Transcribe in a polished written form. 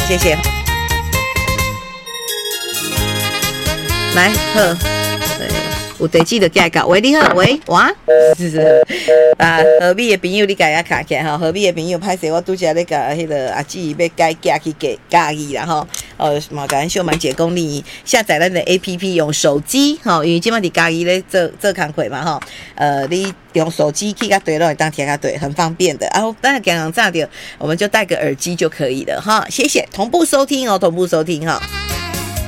谢谢。来喝，对，有地址就寄到。喂，你好，喂，哇，河美的朋友，你家己卡起哈，河美的朋友，歹势，我拄则咧甲迄个阿姊要改寄去嘉义啦吼。嘛，甲咱秀满姐讲你下载咱的 APP 用手机吼，因为即摆伫嘉义咧做工课嘛吼。你用手机去甲对落当听甲对，很方便的。然后当然刚刚炸掉，我们就戴个耳机就可以了哈。谢谢，同步收听哦，同步收听哈。